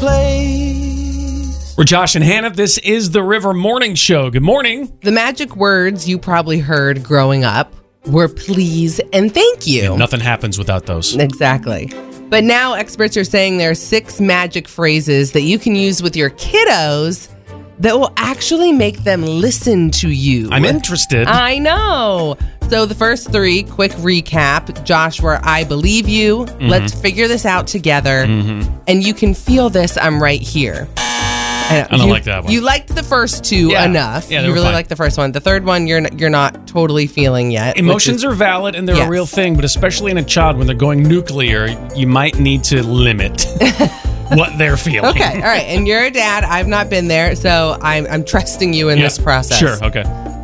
place. We're Josh and Hannah. This is the River Morning Show. Good morning. The magic words you probably heard growing up were please and thank you. And nothing happens without those. Exactly. But now experts are saying there are 6 magic phrases that you can use with your kiddos that will actually make them listen to you. I'm interested. I know. So the first 3, quick recap. Josh, where I believe you. Mm-hmm. Let's figure this out together. Mm-hmm. And you can feel this. I'm right here. I don't like that one. You liked the first 2 enough. Yeah, you really liked the first one. The third one, you're not totally feeling yet. Emotions are valid and they're a real thing, but especially in a child when they're going nuclear, you might need to limit what they're feeling. Okay, all right. And you're a dad. I've not been there, so I'm trusting you in this process. Sure, okay.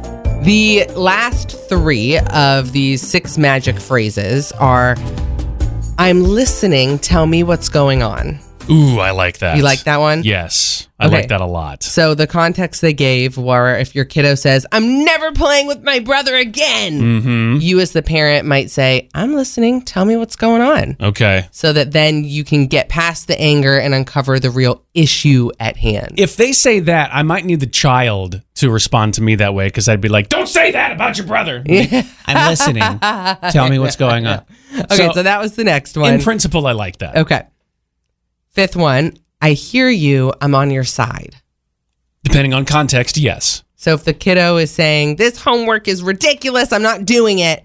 The last 3 of these 6 magic phrases are, I'm listening, tell me what's going on. Ooh, I like that. You like that one? Yes, I like that a lot. So the context they gave were if your kiddo says, I'm never playing with my brother again, you as the parent might say, I'm listening, tell me what's going on. Okay. So that then you can get past the anger and uncover the real issue at hand. If they say that, I might need the child to respond to me that way because I'd be like, don't say that about your brother. I'm listening. Tell me what's going on. Okay, so that was the next one. In principle, I like that. Okay. 5th one, I hear you, I'm on your side. Depending on context, yes. So if the kiddo is saying, this homework is ridiculous, I'm not doing it.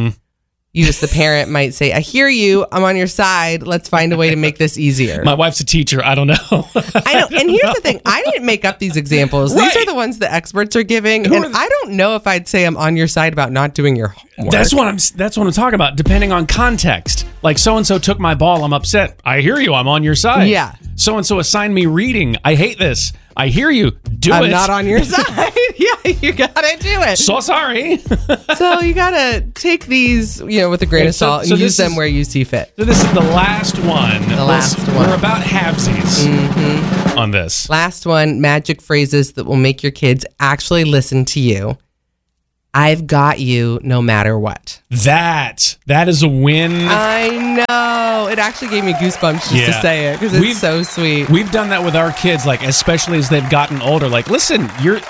You as the parent might say, I hear you, I'm on your side, let's find a way to make this easier. My wife's a teacher, I don't know. I know, and here's the thing, I didn't make up these examples. Right. These are the ones the experts are giving, and I don't know if I'd say I'm on your side about not doing your homework. That's what I'm talking about, depending on context. Like, so-and-so took my ball, I'm upset. I hear you, I'm on your side. Yeah. So-and-so assigned me reading, I hate this. I hear you, do it. I'm not on your side. Yeah, you gotta do it. So sorry. So you gotta take these, with a grain of salt and use them where you see fit. So this is the last one. We're about halvesies on this. Last one, magic phrases that will make your kids actually listen to you. I've got you no matter what. That is a win. I know. It actually gave me goosebumps just to say it because it's so sweet. We've done that with our kids, like especially as they've gotten older. Like, listen,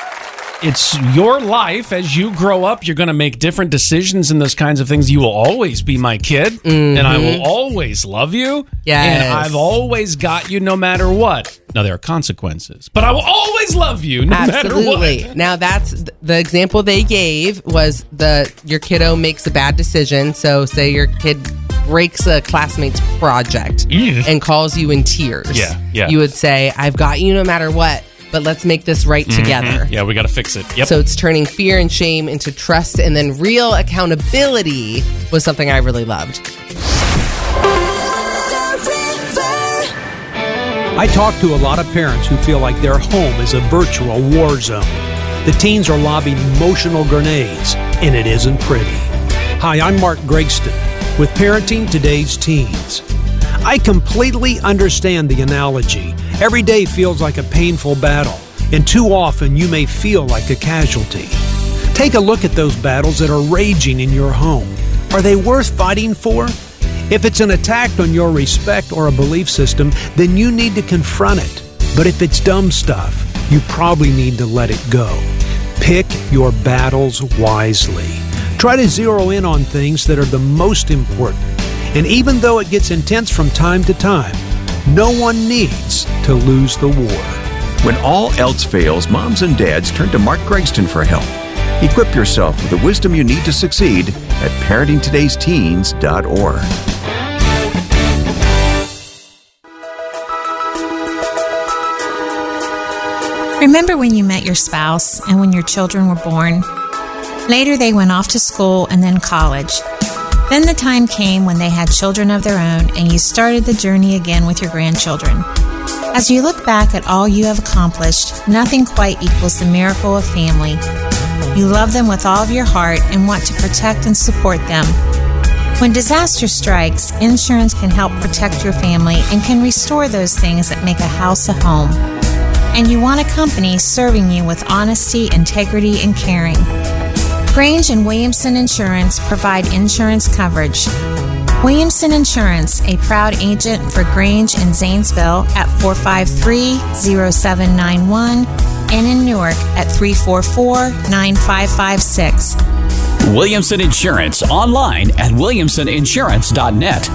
it's your life. As you grow up, you're going to make different decisions and those kinds of things. You will always be my kid, and I will always love you. Yes. And I've always got you no matter what. Now, there are consequences, but I will always love you no matter what. Now, that's the example they gave was your kiddo makes a bad decision. So say your kid breaks a classmate's project and calls you in tears. Yeah. You would say, I've got you no matter what, but let's make this right together. Yeah, we got to fix it. Yep. So it's turning fear and shame into trust, and then real accountability was something I really loved. I talk to a lot of parents who feel like their home is a virtual war zone. The teens are lobbing emotional grenades, and it isn't pretty. Hi, I'm Mark Gregston with Parenting Today's Teens. I completely understand the analogy. Every day feels like a painful battle, and too often you may feel like a casualty. Take a look at those battles that are raging in your home. Are they worth fighting for? If it's an attack on your respect or a belief system, then you need to confront it. But if it's dumb stuff, you probably need to let it go. Pick your battles wisely. Try to zero in on things that are the most important. And even though it gets intense from time to time, no one needs to lose the war. When all else fails, moms and dads turn to Mark Gregston for help. Equip yourself with the wisdom you need to succeed at parentingtodaysteens.org. Remember when you met your spouse and when your children were born? Later they went off to school and then college. Then the time came when they had children of their own and you started the journey again with your grandchildren. As you look back at all you have accomplished, nothing quite equals the miracle of family. You love them with all of your heart and want to protect and support them. When disaster strikes, insurance can help protect your family and can restore those things that make a house a home. And you want a company serving you with honesty, integrity, and caring. Grange and Williamson Insurance provide insurance coverage. Williamson Insurance, a proud agent for Grange in Zanesville at 453-0791 and in Newark at 344-9556. Williamson Insurance, online at williamsoninsurance.net.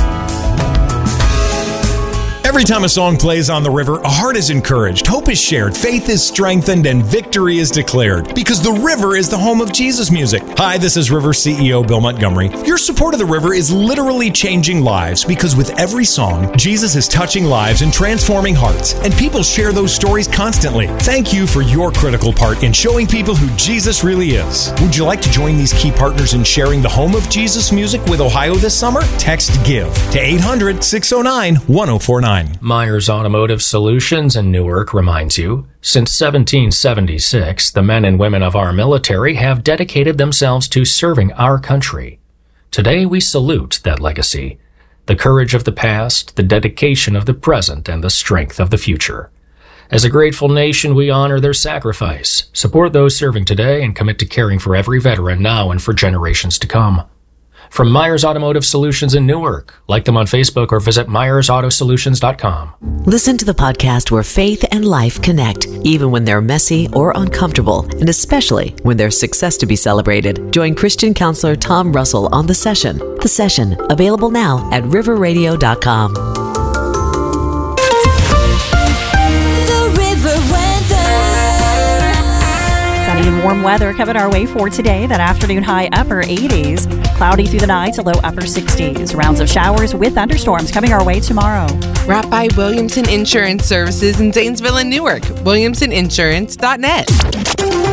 Every time a song plays on the river, a heart is encouraged, hope is shared, faith is strengthened, and victory is declared. Because the river is the home of Jesus music. Hi, this is River CEO Bill Montgomery. Your support of the river is literally changing lives, because with every song, Jesus is touching lives and transforming hearts, and people share those stories constantly. Thank you for your critical part in showing people who Jesus really is. Would you like to join these key partners in sharing the home of Jesus music with Ohio this summer? Text GIVE to 800-609-1049. Myers Automotive Solutions in Newark reminds you, since 1776, the men and women of our military have dedicated themselves to serving our country. Today we salute that legacy, the courage of the past, the dedication of the present, and the strength of the future. As a grateful nation, we honor their sacrifice, support those serving today, and commit to caring for every veteran now and for generations to come. From Myers Automotive Solutions in Newark. Like them on Facebook or visit MyersAutoSolutions.com. Listen to the podcast where faith and life connect, even when they're messy or uncomfortable, and especially when there's success to be celebrated. Join Christian counselor Tom Russell on The Session. The Session, available now at riverradio.com. The River Weather. Sunny and warm weather coming our way for today. That afternoon high upper 80s. Cloudy through the night to low upper 60s. Rounds of showers with thunderstorms coming our way tomorrow. Wrapped by Williamson Insurance Services in Zanesville and Newark. WilliamsonInsurance.net.